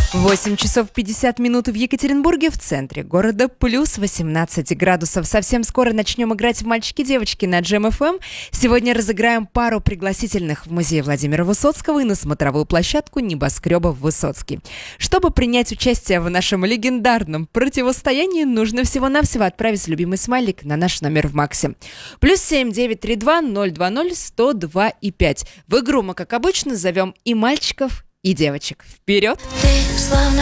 8 часов 50 минут в Екатеринбурге, в центре города, плюс 18 градусов. Совсем скоро начнем играть в «Мальчики-девочки» на Джем ФМ. Сегодня разыграем пару пригласительных в музей Владимира Высоцкого и на смотровую площадку небоскреба Высоцкий. Чтобы принять участие в нашем легендарном противостоянии, нужно всего-навсего отправить любимый смайлик на наш номер в Максе. +7 932 020 102 и 5. В игру мы, как обычно, зовем и мальчиков, и девочек. Вперед!